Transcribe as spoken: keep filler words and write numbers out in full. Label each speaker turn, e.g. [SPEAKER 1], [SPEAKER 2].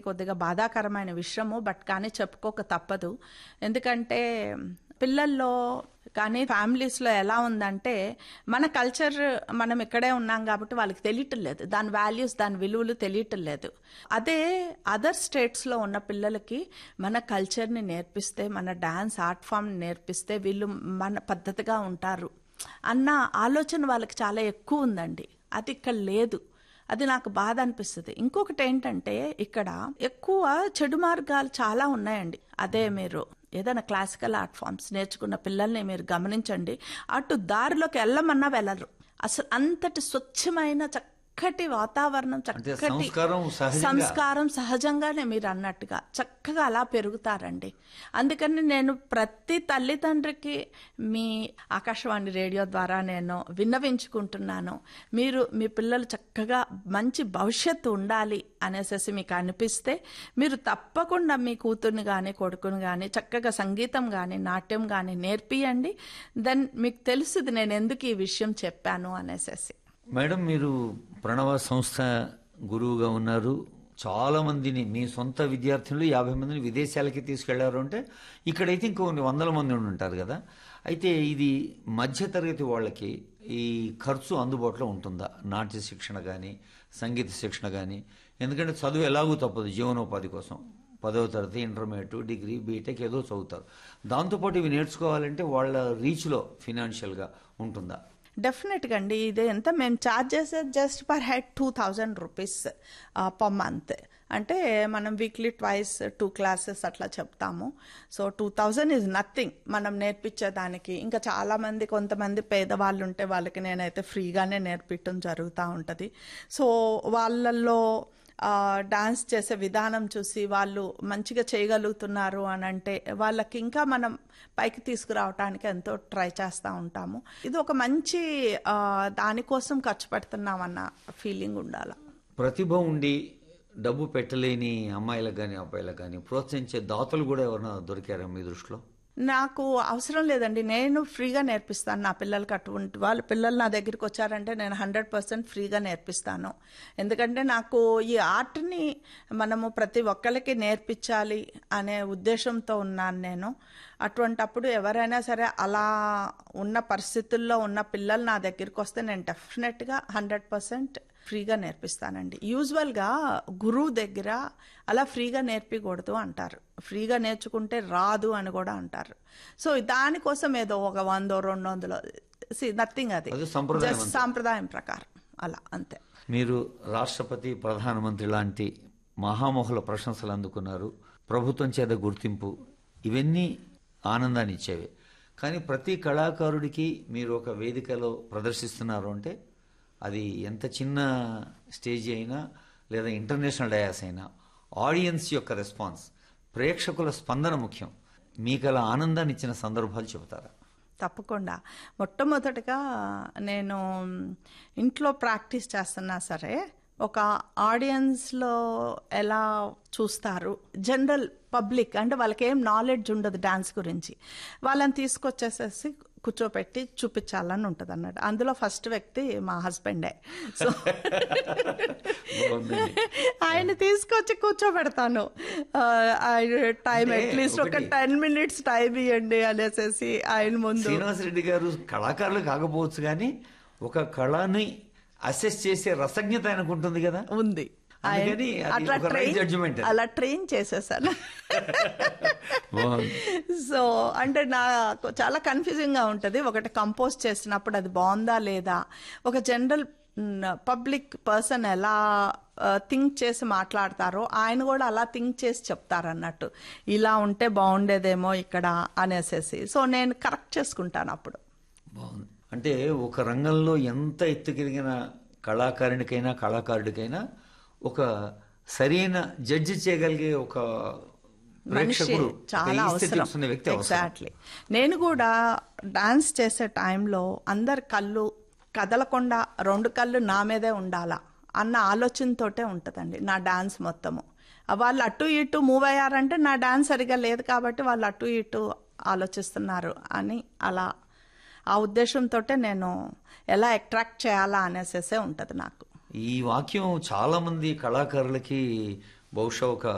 [SPEAKER 1] కొద్దిగా బాధాకరమైన విషయము, బట్ కానీ చెప్పుకోక తప్పదు. ఎందుకంటే పిల్లల్లో కానీ ఫ్యామిలీస్లో ఎలా ఉందంటే మన కల్చర్ మనం ఇక్కడే ఉన్నాం కాబట్టి వాళ్ళకి తెలియటం లేదు, దాని వాల్యూస్ దాని విలువలు తెలియటం లేదు. అదే అదర్ స్టేట్స్లో ఉన్న పిల్లలకి మన కల్చర్ని నేర్పిస్తే, మన డాన్స్ ఆర్ట్ ఫామ్ని నేర్పిస్తే వీళ్ళు మన పద్ధతిగా ఉంటారు అన్న ఆలోచన వాళ్ళకి చాలా ఎక్కువ ఉందండి. అది ఇక్కడ లేదు. అది నాకు బాధ అనిపిస్తుంది. ఇంకొకటి ఏంటంటే ఇక్కడ ఎక్కువ చెడు మార్గాలు చాలా ఉన్నాయండి. అదే మీరు ఏదైనా క్లాసికల్ ఆర్ట్ ఫామ్స్ నేర్చుకున్న పిల్లల్ని మీరు గమనించండి, అటు దారిలోకి వెళ్ళమన్నా వెళ్ళరు. అసలు అంతటి స్వచ్ఛమైన చక్కటి వాతావరణం, చక్కటి సంస్కారం సహజంగానే మీరు అన్నట్టుగా చక్కగా అలా పెరుగుతారండి. అందుకని నేను ప్రతి తల్లిదండ్రికి మీ ఆకాశవాణి రేడియో ద్వారా నేను విన్నవించుకుంటున్నాను, మీరు మీ పిల్లలు చక్కగా మంచి భవిష్యత్తు ఉండాలి అనేసి మీకు అనిపిస్తే మీరు తప్పకుండా మీ కూతుర్ని కానీ కొడుకుని కానీ చక్కగా సంగీతం కానీ నాట్యం కానీ నేర్పియండి. దెన్ మీకు తెలుస్తుంది నేను ఎందుకు ఈ విషయం చెప్పాను అనేసి.
[SPEAKER 2] మేడం, మీరు ప్రణవ సంస్థ గురువుగా ఉన్నారు. చాలా మందిని, మీ సొంత విద్యార్థులు యాభై మందిని విదేశాలకి తీసుకెళ్లారు అంటే ఇక్కడైతే ఇంకొన్ని వందల మంది ఉంటారు కదా. అయితే ఇది మధ్యతరగతి వాళ్ళకి ఈ ఖర్చు అందుబాటులో ఉంటుందా? నాట్య శిక్షణ కానీ సంగీత శిక్షణ కానీ, ఎందుకంటే చదువు ఎలాగూ తప్పదు జీవనోపాధి కోసం. పదవ తరగతి, ఇంటర్మీడియట్, డిగ్రీ, బీటెక్ ఏదో చదువుతారు. దాంతోపాటు ఇవి నేర్చుకోవాలంటే వాళ్ళ రీచ్లో ఫినాన్షియల్గా ఉంటుందా?
[SPEAKER 1] డెఫినెట్గా అండి. ఇది ఎంత మేము ఛార్జ్ చేసేది just per head two thousand rupees per month. అంటే మనం వీక్లీ ట్వైస్ టూ క్లాసెస్ అట్లా చెప్తాము. So two thousand is nothing మనం నేర్పించేదానికి. ఇంకా చాలామంది కొంతమంది పేదవాళ్ళు ఉంటే వాళ్ళకి నేనైతే ఫ్రీగానే నేర్పించడం జరుగుతూ ఉంటుంది. సో వాళ్ళల్లో డాన్స్ చేసే విధానం చూసి వాళ్ళు మంచిగా చేయగలుగుతున్నారు అని అంటే వాళ్ళకి ఇంకా మనం పైకి తీసుకురావడానికి ఎంతో ట్రై చేస్తూ ఉంటాము. ఇది ఒక మంచి దానికోసం ఖర్చు పెడుతున్నామన్న ఫీలింగ్ ఉండాలి.
[SPEAKER 2] ప్రతిభ ఉండి డబ్బు పెట్టలేని అమ్మాయిలకు కానీ అబ్బాయిలకు కానీ ప్రోత్సహించే దాతలు కూడా ఎవరైనా దొరికారా మీ దృష్టిలో?
[SPEAKER 1] నాకు అవసరం లేదండి, నేను ఫ్రీగా నేర్పిస్తాను నా పిల్లలకి. అటువంటి వాళ్ళ పిల్లలు నా దగ్గరికి వచ్చారంటే నేను హండ్రెడ్ పర్సెంట్ ఫ్రీగా నేర్పిస్తాను. ఎందుకంటే నాకు ఈ ఆర్ట్ని మనము ప్రతి ఒక్కరికి నేర్పించాలి అనే ఉద్దేశంతో ఉన్నాను నేను. అటువంటప్పుడు ఎవరైనా సరే అలా ఉన్న పరిస్థితుల్లో ఉన్న పిల్లలు నా దగ్గరికి వస్తే నేను డెఫినెట్గా హండ్రెడ్ పర్సెంట్ ఫ్రీగా నేర్పిస్తానండి. యూజువల్గా గురువు దగ్గర అలా ఫ్రీగా నేర్పించకూడదు అంటారు, ఫ్రీగా నేర్చుకుంటే రాదు అని కూడా అంటారు. సో దానికోసం ఏదో ఒక వందో రెండు వందలు నథింగ్, అది జస్ట్ సాంప్రదాయం ప్రకారం అలా అంతే.
[SPEAKER 2] మీరు రాష్ట్రపతి, ప్రధానమంత్రి లాంటి మహామహుల ప్రశంసలు అందుకున్నారు, ప్రభుత్వం చేత గుర్తింపు, ఇవన్నీ ఆనందాన్ని ఇచ్చేవి. కానీ ప్రతి కళాకారుడికి మీరు ఒక వేదికలో ప్రదర్శిస్తున్నారు అంటే అది ఎంత చిన్న స్టేజ్ అయినా లేదా ఇంటర్నేషనల్ డయాస్ అయినా ఆడియన్స్ యొక్క రెస్పాన్స్, ప్రేక్షకుల స్పందన ముఖ్యం. మీకు అలా ఆనందాన్ని ఇచ్చిన సందర్భాలు చెబుతారా?
[SPEAKER 1] తప్పకుండా. మొట్టమొదటిగా నేను ఇంట్లో ప్రాక్టీస్ చేస్తున్నా సరే ఒక ఆడియన్స్లో ఎలా చూస్తారు, జనరల్ పబ్లిక్ అంటే వాళ్ళకి ఏం నాలెడ్జ్ ఉండదు డాన్స్ గురించి, వాళ్ళని తీసుకొచ్చేసేసి కూర్చోపెట్టి చూపించాలని ఉంటుంది అన్నట్టు. అందులో ఫస్ట్ వ్యక్తి మా హస్బెండే. సో ఆయన తీసుకొచ్చి కూర్చోబెడతాను. టైం అట్లీస్ట్ ఒక టెన్ మినిట్స్ టైం ఇవ్వండి అనేసి ఆయన ముందు.
[SPEAKER 2] శ్రీనివాస్ రెడ్డి గారు కళాకారులు కాకపోవచ్చు కానీ ఒక కళని అసెస్ చేసే రసజ్ఞత ఆయనకు ఉంటుంది కదా.
[SPEAKER 1] ఉంది. అలా ట్రైన్ చేసేసాను. సో అంటే నాకు చాలా కన్ఫ్యూజింగ్ గా ఉంటుంది. ఒకటి కంపోజ్ చేసినప్పుడు అది బాగుందా లేదా, ఒక జనరల్ పబ్లిక్ పర్సన్ ఎలా థింక్ చేసి మాట్లాడతారో ఆయన కూడా అలా థింక్ చేసి చెప్తారు అన్నట్టు, ఇలా ఉంటే బాగుండేదేమో ఇక్కడ అనేసేసి. సో నేను కరెక్ట్ చేసుకుంటాను అప్పుడు.
[SPEAKER 2] బాగుంది. అంటే ఒక రంగంలో ఎంత ఎత్తుకెదిగిన కళాకారునికైనా కళాకారుడికైనా ఒక సరైన జడ్జి చేయగలిగే ఒక ప్రేక్షకుడు
[SPEAKER 1] చాలా అవసరం. ఎగ్జాక్ట్లీ. నేను కూడా డాన్స్ చేసే టైంలో అందరి కళ్ళు కదలకుండా రెండు కళ్ళు నా మీదే ఉండాలా అన్న ఆలోచనతోటే ఉంటుందండి నా డాన్స్ మొత్తము. వాళ్ళు అటు ఇటు మూవ్ అయ్యారంటే నా డాన్స్ సరిగా లేదు కాబట్టి వాళ్ళు అటు ఇటు ఆలోచిస్తున్నారు అని అలా ఆ ఉద్దేశంతో నేను ఎలా అట్రాక్ట్ చేయాలా అనేసేసే ఉంటుంది నాకు.
[SPEAKER 2] ఈ వాక్యం చాలా మంది కళాకారులకి బహుశా ఒక